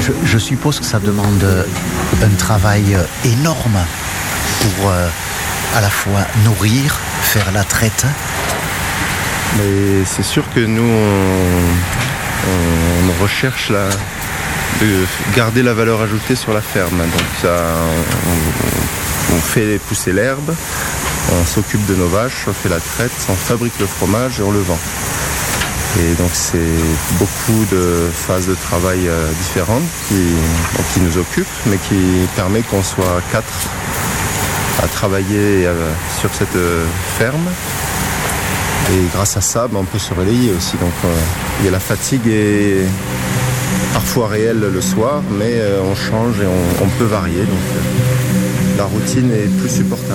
Je suppose que ça demande un travail énorme pour à la fois nourrir, faire la traite. Mais c'est sûr que nous, on recherche de garder la valeur ajoutée sur la ferme. Donc ça, on fait pousser l'herbe, on s'occupe de nos vaches, on fait la traite, on fabrique le fromage et on le vend. Et donc c'est beaucoup de phases de travail différentes qui nous occupent, mais qui permet qu'on soit 4 à travailler sur cette ferme. Et grâce à ça, on peut se relayer aussi. Donc il y a la fatigue est parfois réelle le soir, mais on change et on peut varier. Donc la routine est plus supportable.